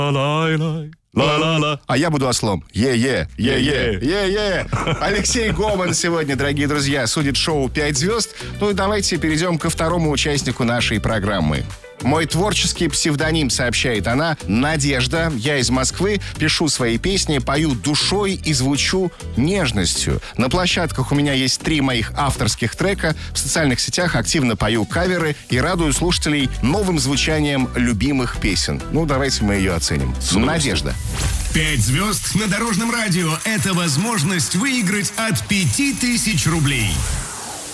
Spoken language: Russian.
А я буду ослом. Е-е. Алексей Гоман сегодня, дорогие друзья, судит шоу «5 звезд». Ну и давайте перейдем ко второму участнику нашей программы. Мой творческий псевдоним, сообщает она, Надежда. Я из Москвы, пишу свои песни, пою душой и звучу нежностью. На площадках у меня есть 3 моих авторских трека. В социальных сетях активно пою каверы и радую слушателей новым звучанием любимых песен. Ну, давайте мы ее оценим. Надежда. 5 звезд на Дорожном радио – это возможность выиграть от 5000 рублей.